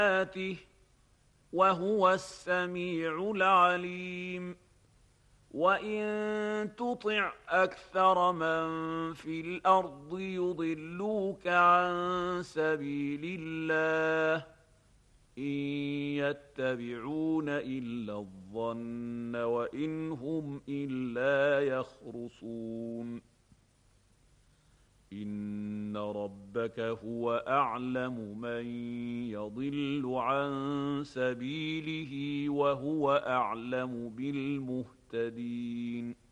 آياته وهو السميع العليم وإن تطع أكثر من في الأرض يضلوك عن سبيل الله إن يتبعون إلا الظن وإن هم إلا يخرصون إن ربك هو أعلم من يضل عن سبيله وهو أعلم بالمهتدين